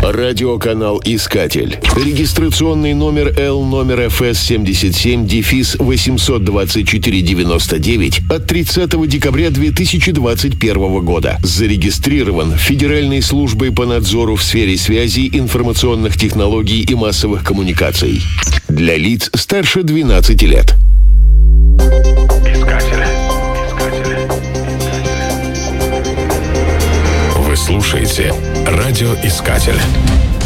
Радиоканал «Искатель». Регистрационный номер Л номер ФС 77-82499 от 30 декабря 2021 года. Зарегистрирован Федеральной службой по надзору в сфере связи, информационных технологий и массовых коммуникаций. Для лиц старше 12 лет. Искатель. Вы слушаете «Радиоискатель».